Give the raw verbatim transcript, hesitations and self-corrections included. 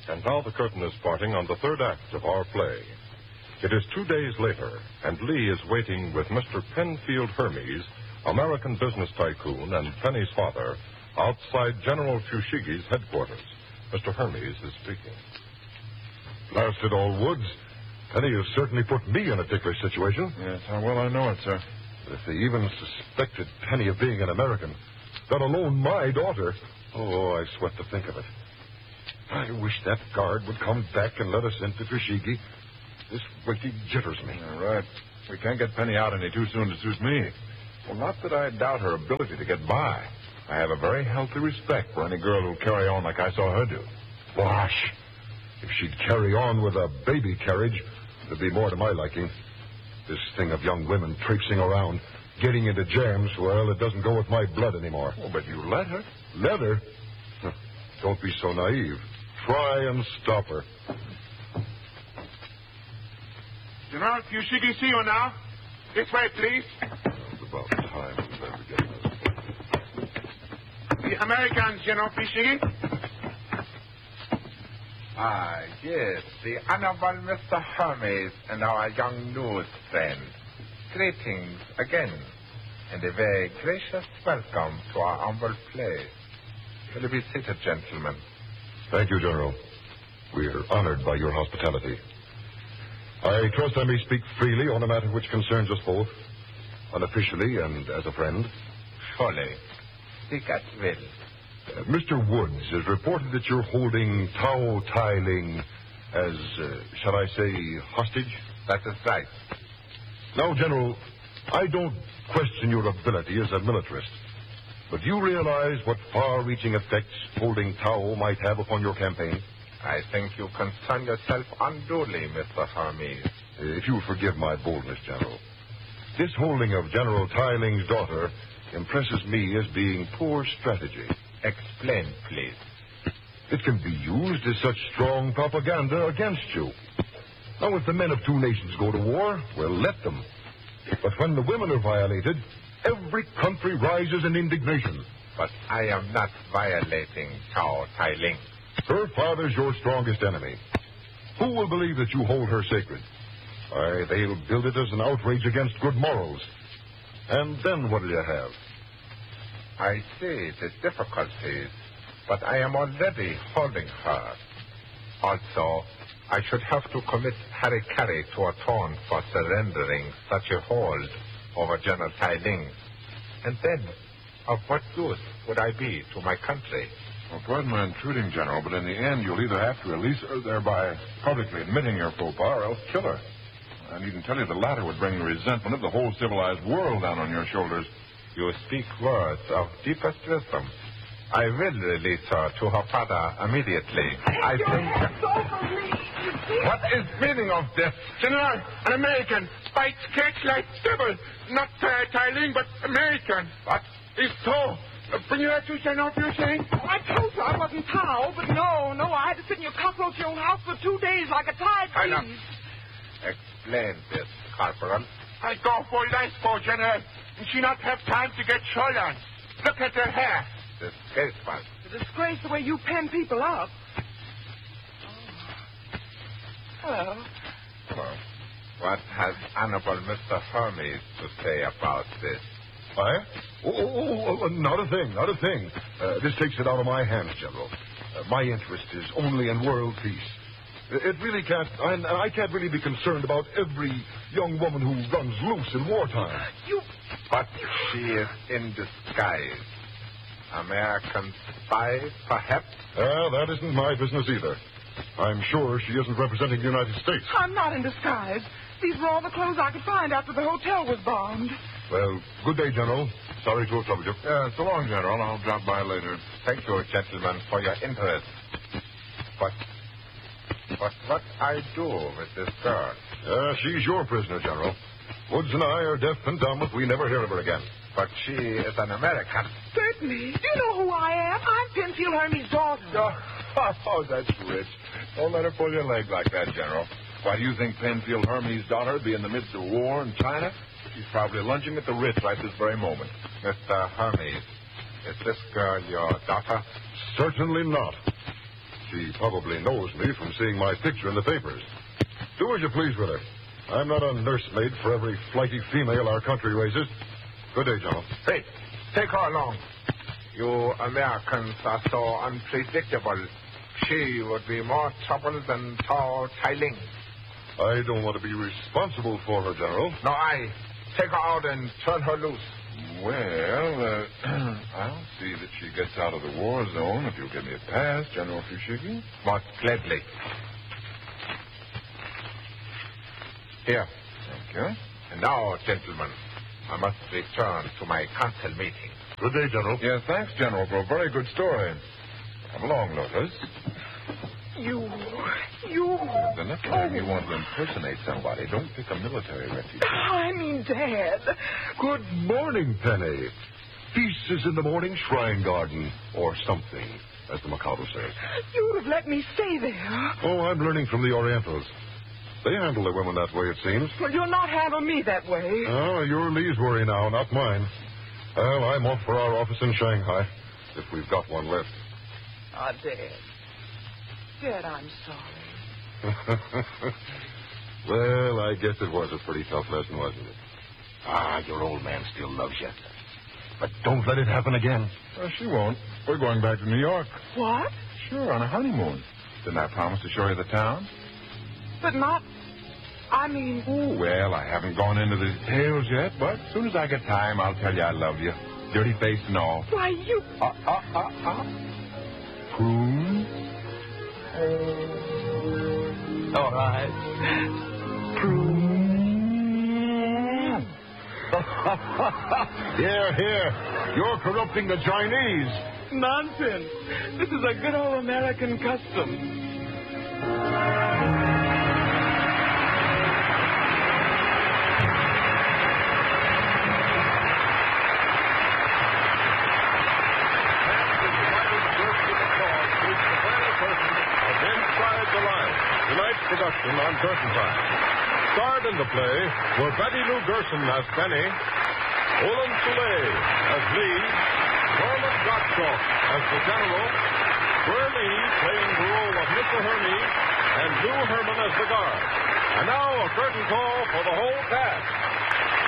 And now the curtain is parting on the third act of our play. It is two days later, and Lee is waiting with Mister Penfield Hermes, American business tycoon and Penny's father, outside General Fushigi's headquarters. Mister Hermes is speaking. Blasted old Woods. Penny has certainly put me in a ticklish situation. Yes, how well I know it, sir. If they even suspected Penny of being an American, let alone my daughter, oh, I sweat to think of it. I wish that guard would come back and let us into Fushigi. This waiting jitters me. All right. We can't get Penny out any too soon to suit me. Well, not that I doubt her ability to get by. I have a very healthy respect for any girl who'll carry on like I saw her do. Bosh! If she'd carry on with a baby carriage, it'd be more to my liking. This thing of young women traipsing around, getting into jams, well, it doesn't go with my blood anymore. Oh, but you let her. Let her? Don't be so naive. Try and stop her. General Fushigi, see you now. This way, please. It's about time we better get this. The Americans, General Fushigi. Ah, yes, the Honorable Mister Hermes and our young news friend. Greetings again, and a very gracious welcome to our humble place. Will you be seated, gentlemen? Thank you, General. We are honored by your hospitality. I trust I may speak freely on a matter which concerns us both, unofficially and as a friend. Surely. Speak at will. Uh, Mister Woods has reported that you're holding Tao Tai Ling as, uh, shall I say, hostage? That is right. Now, General, I don't question your ability as a militarist, but do you realize what far-reaching effects holding Tao might have upon your campaign? I think you concern yourself unduly, Mister Hermes. Uh, if you'll forgive my boldness, General. This holding of General Tai Ling's daughter impresses me as being poor strategy. Explain, please. It can be used as such strong propaganda against you. Now, if the men of two nations go to war, well, let them. But when the women are violated, every country rises in indignation. But I am not violating Tao Tai Ling. Her father's your strongest enemy. Who will believe that you hold her sacred? Why, they'll build it as an outrage against good morals. And then what'll you have? I see the difficulties, but I am already holding her. Also, I should have to commit harikari to atone for surrendering such a hold over General Tai Ling. And then, of what use would I be to my country? Well, pardon my intruding, General, but in the end, you'll either have to release her, thereby publicly admitting your faux pas, or else kill her. I needn't tell you the latter would bring the resentment of the whole civilized world down on your shoulders. You speak words of deepest wisdom. I will release her to her father immediately. I think... What is the meaning of this? General, an American. Bites cakes like devil. Not uh, Tai Ling, but American. What? It's so. Uh, bring her to General Fushigi. Oh, I told you I wasn't Tao, but no, no, I had to sit in your cockroachy old house for two days like a tied I know. thief. Explain this, Corporal. I go for life, for General. And she not have time to get stolen. Look at her hair. Disgraceful. It's a disgrace the way you pen people up. Oh. Hello. Well, what has Honorable Mister Hermes to say about this? I? Oh, oh, oh, not a thing, not a thing. Uh, this takes it out of my hands, General. Uh, my interest is only in world peace. It really can't, and I can't really be concerned about every young woman who runs loose in wartime. You... But she is in disguise. American spy, perhaps? Well, that isn't my business either. I'm sure she isn't representing the United States. I'm not in disguise. These were all the clothes I could find after the hotel was bombed. Well, good day, General. Sorry to have troubled you. Yeah, so long, General. I'll drop by later. Thank you, gentlemen, for your interest. But... But what I do with this girl? Uh, she's your prisoner, General. Woods and I are deaf and dumb if we never hear of her again. But she is an American. Certainly. Do you know who I am? I'm Penfield Hermes' daughter. Oh, oh, that's rich. Don't let her pull your leg like that, General. Why, do you think Penfield Hermes' daughter would be in the midst of war in China? She's probably lunching at the Ritz right this very moment. Mister Hermes, is this girl your daughter? Certainly not. She probably knows me from seeing my picture in the papers. Do as you please with her. I'm not a nursemaid for every flighty female our country raises. Good day, General. Hey, take her along. You Americans are so unpredictable. She would be more trouble than tall Tai Ling. I don't want to be responsible for her, General. No, I. Take her out and turn her loose. Well, uh, I'll see that she gets out of the war zone if you'll give me a pass, General Fushigi. Most gladly. Here. Thank you. And now, gentlemen, I must return to my council meeting. Good day, General. Yes, thanks, General, for a very good story. Come along, Lotus. You. You. The next time you want to impersonate somebody, don't pick a military refugee. I mean, Dad. Good morning, Penny. Peace is in the morning shrine garden, or something, as the Mikado says. You would have let me stay there. Oh, I'm learning from the Orientals. They handle their women that way, it seems. Well, you'll not handle me that way. Oh, you're Lee's worry now, not mine. Well, I'm off for our office in Shanghai, if we've got one left. Ah, Dad. Dad, I'm sorry. Well, I guess it was a pretty tough lesson, wasn't it? Ah, your old man still loves you. But don't let it happen again. Well, she won't. We're going back to New York. What? Sure, on a honeymoon. Didn't I promise to show you the town? But not... I mean... Oh, well, I haven't gone into the details yet, but as soon as I get time, I'll tell you I love you. Dirty face and all. Why, you... Ah, ah, ah, ah. Prune? All right. Prune. Here, here. You're corrupting the Chinese. Nonsense. This is a good old American custom. Tonight's production on Curtain Time. Starred in the play were Betty Lou Gerson as Penny, Olin Soule as Lee, Norman Gottschalk as the General, Burley playing the role of Mister Hermes, and Lou Herman as the guard. And now a curtain call for the whole cast.